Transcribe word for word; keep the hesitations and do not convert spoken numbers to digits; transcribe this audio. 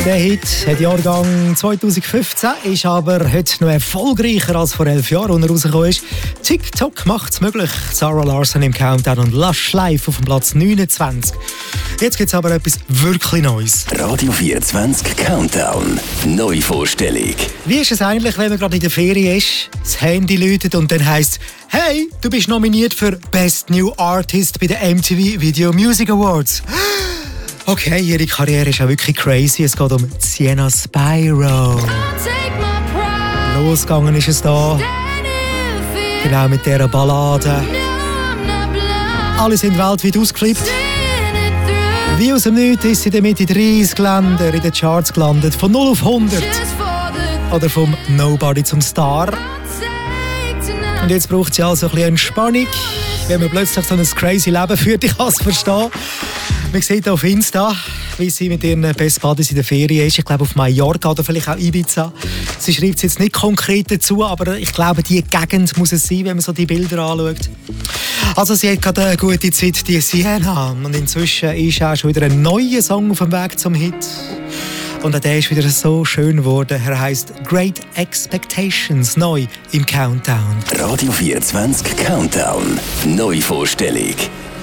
Der Hit hat Jahrgang zwanzig fünfzehn, ist aber heute noch erfolgreicher als vor elf Jahren, als er rausgekommen ist. TikTok macht es möglich. Zara Larsson im Countdown und Lush Live auf dem Platz neunundzwanzig. Jetzt gibt es aber etwas wirklich Neues. Radio vierundzwanzig Countdown. Neuvorstellung. Wie ist es eigentlich, wenn man gerade in der Ferien ist, das Handy läutet und dann heisst: «Hey, du bist nominiert für Best New Artist bei den M T V Video Music Awards.» Okay, ihre Karriere ist auch wirklich crazy. Es geht um Sienna Spyro. Losgegangen ist es da. Genau mit dieser Ballade. Alle sind weltweit ausgeflippt. Wie aus dem Nichts ist sie dann mit in dreißig Ländern in den Charts gelandet. Von null auf hundert. Oder vom Nobody zum Star. Und jetzt braucht sie also ein bisschen Entspannung. Wenn man plötzlich so ein crazy Leben führt, ich kann es verstehen. Man sieht auf Insta, wie sie mit ihren Best Buddies in der Ferien ist. Ich glaube auf Mallorca oder vielleicht auch Ibiza. Sie schreibt es jetzt nicht konkret dazu, aber ich glaube, die Gegend muss es sein, wenn man so die Bilder anschaut. Also sie hat gerade eine gute Zeit, die Sienna. Und inzwischen ist auch schon wieder ein neuer Song auf dem Weg zum Hit. Und auch der ist wieder so schön geworden. Er heisst «Great Expectations», neu im Countdown. Radio vierundzwanzig Countdown. Neuvorstellung.